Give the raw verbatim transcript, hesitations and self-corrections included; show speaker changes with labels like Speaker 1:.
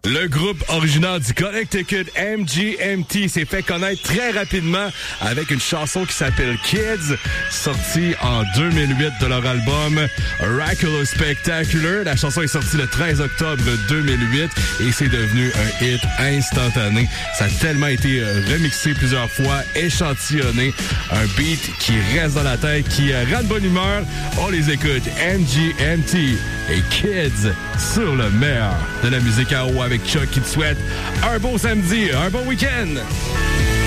Speaker 1: Le groupe originaire du Connecticut, M G M T, s'est fait connaître très rapidement avec une chanson qui s'appelle Kids, sortie en deux mille huit de leur album Oracular Spectacular. La chanson est sortie le treize octobre deux mille huit et c'est devenu un hit instantané. Ça a tellement été remixé plusieurs fois, échantillonné, un beat qui reste dans la tête, qui rend de bonne humeur. On les écoute, M G M T et Kids sur le meilleur de la musique à eau avec Chuck qui te souhaite un beau samedi, un bon week-end.